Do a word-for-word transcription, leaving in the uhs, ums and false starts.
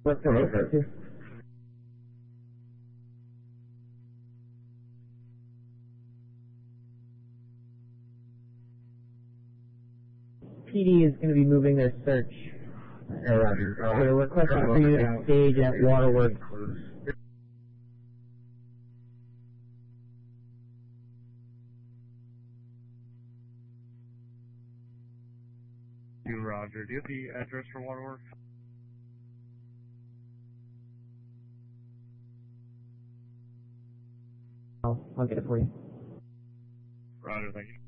What's the road go to? P D is going to be moving their search. Hey, Roger. Uh, We're requesting for you to stage at Waterworks. You, Roger. Do you have the address for Waterworks? I'll, I'll get it for you. Roger, thank you.